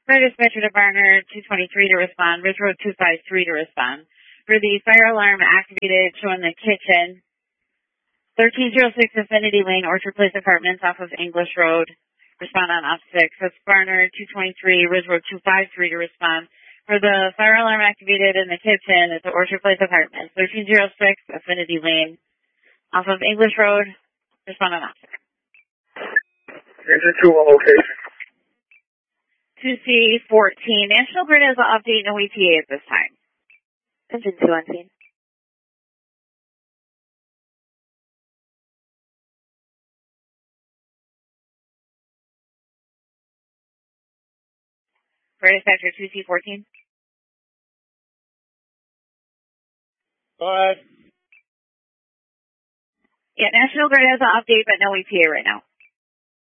Fire dispatcher to Barner 223 to respond. Ridge Road 253 to respond. For the fire alarm activated showing the kitchen, 1306 Affinity Lane, Orchard Place Apartments off of English Road. Respond on off 6. That's Barner 223, Ridge Road 253 to respond. For the fire alarm activated in the kitchen, it's the Orchard Place Apartments, 1306 Affinity Lane, off of English Road. Respond on off 6. Engine 2 on location. 2C14. National Grid has an update, no ETA at this time. Engine 2 on scene. Fire dispatcher 2C14. Go ahead. Yeah, National Grid has an update, but no ETA right now.